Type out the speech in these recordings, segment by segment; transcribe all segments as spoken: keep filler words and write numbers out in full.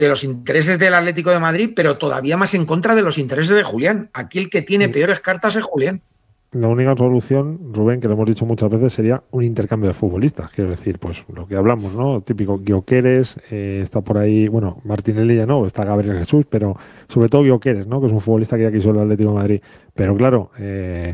de los intereses del Atlético de Madrid, pero todavía más en contra de los intereses de Julián. Aquí el que tiene peores cartas es Julián. La única solución, Rubén, que lo hemos dicho muchas veces, sería un intercambio de futbolistas. Quiero decir, pues lo que hablamos, ¿no? Típico Gyökeres, eh, está por ahí, bueno, Martinelli ya no, está Gabriel Jesús, pero sobre todo Gyökeres, ¿no? Que es un futbolista que ya quiso el Atlético de Madrid. Pero claro, eh,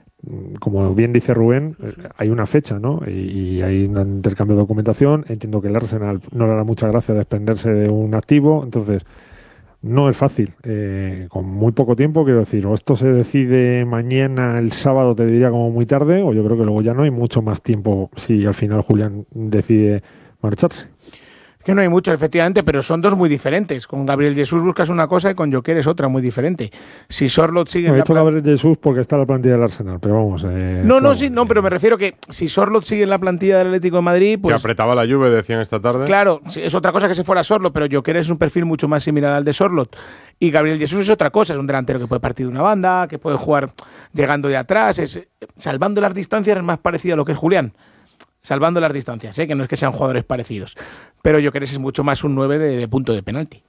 como bien dice Rubén, hay una fecha, ¿no? Y, y hay un intercambio de documentación. Entiendo que el Arsenal no le hará mucha gracia desprenderse de un activo, entonces no es fácil. Eh, con muy poco tiempo, quiero decir, o esto se decide mañana, el sábado, te diría como muy tarde, o yo creo que luego ya no hay mucho más tiempo si al final Julián decide marcharse. Es que no hay mucho, efectivamente, pero son dos muy diferentes. Con Gabriel Jesús buscas una cosa y con Gyökeres otra muy diferente. Si Sorloth sigue... No, en he la hecho plan... Gabriel Jesús porque está en la plantilla del Arsenal, pero vamos... Eh, no, no, claro, sí, no, eh, pero me refiero que si Sorloth sigue en la plantilla del Atlético de Madrid... Pues, que apretaba la Juve, decían esta tarde. Claro, es otra cosa que se fuera Sorloth, pero Gyökeres es un perfil mucho más similar al de Sorloth. Y Gabriel Jesús es otra cosa, es un delantero que puede partir de una banda, que puede jugar llegando de atrás, es, salvando las distancias es más parecido a lo que es Julián. Salvando las distancias, ¿eh? Que no es que sean jugadores parecidos. Pero Gyökeres es mucho más un nueve de, de punto de penalti.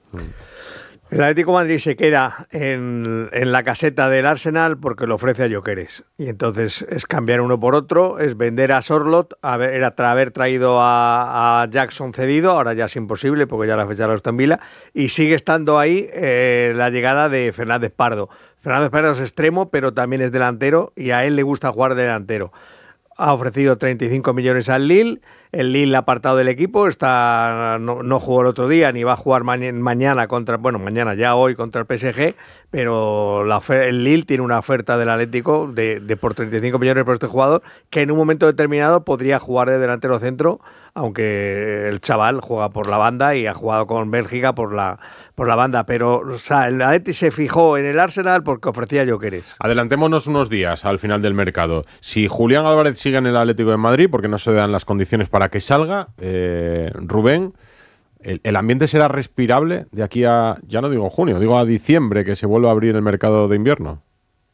El Atlético de Madrid se queda en, en la caseta del Arsenal porque lo ofrece a Gyökeres. Y entonces es cambiar uno por otro, es vender a Sorloth, haber, era tra- haber traído a, a Jackson cedido, ahora ya es imposible porque ya la fecha lo está en vila, y sigue estando ahí eh, la llegada de Fernández Pardo. Fernández Pardo es extremo, pero también es delantero y a él le gusta jugar de delantero. Ha ofrecido treinta y cinco millones al Lille, el Lille la ha apartado del equipo, está no, no jugó el otro día ni va a jugar ma- mañana contra, bueno, mañana ya hoy contra el P S G, pero la ofer- el Lille tiene una oferta del Atlético de, de por treinta y cinco millones por este jugador que en un momento determinado podría jugar de delantero centro, aunque el chaval juega por la banda y ha jugado con Bélgica por la por la banda, pero o sea, el Atleti se fijó en el Arsenal porque ofrecía Gyökeres. Adelantémonos unos días al final del mercado. Si Julián Álvarez sigue en el Atlético de Madrid, porque no se dan las condiciones para que salga, eh, Rubén, el, el ambiente será respirable de aquí a, ya no digo junio, digo a diciembre, que se vuelva a abrir el mercado de invierno.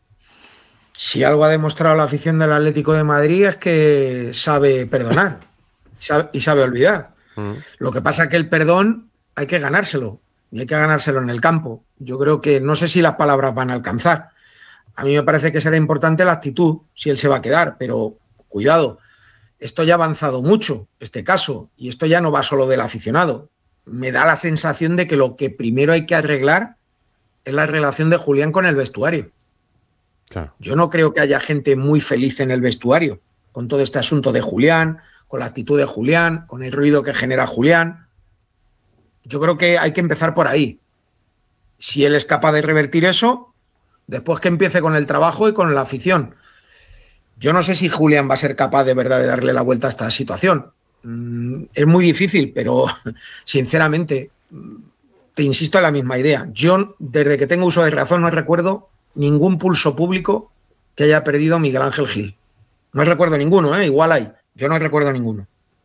Si algo ha demostrado la afición del Atlético de Madrid es que sabe perdonar sabe, y sabe olvidar. Mm. Lo que pasa es que el perdón hay que ganárselo, y hay que ganárselo en el campo. Yo creo que no sé si las palabras van a alcanzar. A mí me parece que será importante la actitud, si él se va a quedar, pero cuidado, esto ya ha avanzado mucho, este caso, y esto ya no va solo del aficionado. Me da la sensación de que lo que primero hay que arreglar es la relación de Julián con el vestuario. Claro. Yo no creo que haya gente muy feliz en el vestuario con todo este asunto de Julián, con la actitud de Julián, con el ruido que genera Julián. Yo creo que hay que empezar por ahí. Si él es capaz de revertir eso, después que empiece con el trabajo y con la afición. Yo no sé si Julián va a ser capaz de verdad de darle la vuelta a esta situación. Mm, es muy difícil, pero sinceramente, te insisto en la misma idea. Yo, desde que tengo uso de razón, no recuerdo ningún pulso público que haya perdido Miguel Ángel Gil. No recuerdo ninguno, ¿eh? Igual hay. Yo no recuerdo ninguno.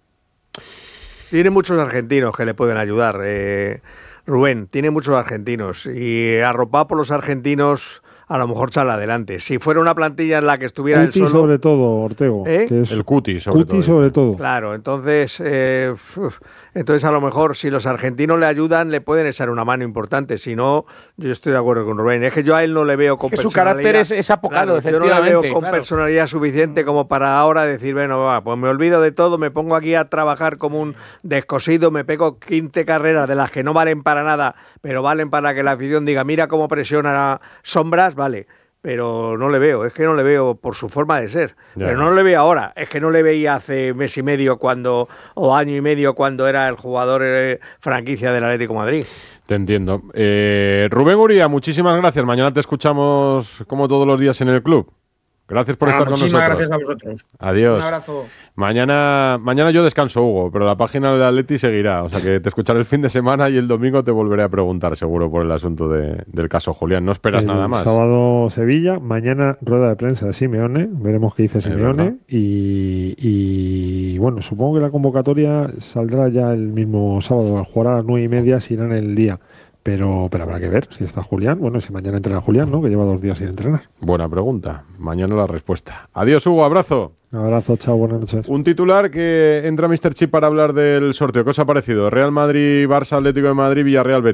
Tiene muchos argentinos que le pueden ayudar, eh, Rubén, tiene muchos argentinos y arropado por los argentinos a lo mejor sale adelante. Si fuera una plantilla en la que estuviera Cuti él solo... sobre todo, Ortego. ¿Eh? Que es el Cuti sobre Cuti todo. sobre todo. Claro, entonces, eh, uf, entonces a lo mejor si los argentinos le ayudan le pueden echar una mano importante. Si no, yo estoy de acuerdo con Rubén. Es que yo a él no le veo con que personalidad. Su carácter es, es apocado, claro, yo no le veo con claro. personalidad suficiente como para ahora decir, bueno, va, pues me olvido de todo, me pongo aquí a trabajar como un descosido, me pego quince carreras de las que no valen para nada, pero valen para que la afición diga, mira cómo presiona Sombras, vale. Pero no le veo, es que no le veo por su forma de ser. Ya. Pero no le veo ahora, es que no le veía hace mes y medio cuando o año y medio cuando era el jugador eh, franquicia del Atlético de Madrid. Te entiendo. Eh, Rubén Uría, muchísimas gracias. Mañana te escuchamos como todos los días en el club. Gracias por ah, estar con nosotros. Muchísimas gracias a vosotros. Adiós. Un abrazo. Mañana, mañana yo descanso, Hugo, pero la página del Atleti seguirá. O sea que te escucharé el fin de semana y el domingo te volveré a preguntar seguro por el asunto de, del caso Julián. No esperas el nada más. Sábado Sevilla, mañana rueda de prensa de Simeone. Veremos qué dice Simeone. Y, y bueno, supongo que la convocatoria saldrá ya el mismo sábado. Al jugar a las nueve y media, si irán el día. Pero, pero habrá que ver si está Julián. Bueno, si mañana entrena Julián, ¿no? Que lleva dos días sin entrenar. Buena pregunta. Mañana la respuesta. Adiós, Hugo. Abrazo. Un abrazo, chao, buenas noches. Un titular que entra míster Chip para hablar del sorteo. ¿Qué os ha parecido? Real Madrid, Barça, Atlético de Madrid, Villarreal, Betis.